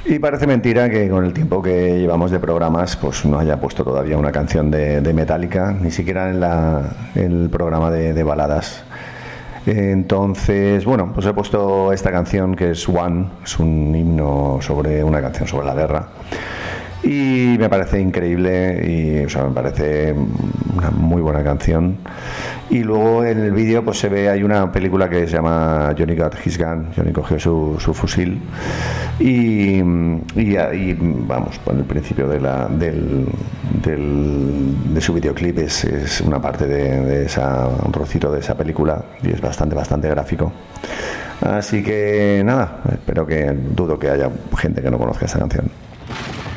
Y parece mentira que con el tiempo que llevamos de programas pues no haya puesto todavía una canción de Metallica, ni siquiera en el programa de baladas. Entonces, bueno, pues he puesto esta canción que es One, es un himno sobre una canción sobre la guerra. Y me parece increíble y, o sea, me parece una muy buena canción. Y luego en el vídeo pues se ve, hay una película que se llama Johnny Got His Gun, Johnny cogió su fusil. Y ahí, vamos, por el principio de su videoclip es una parte un trocito de esa película y es bastante gráfico. Así que nada, dudo que haya gente que no conozca esta canción.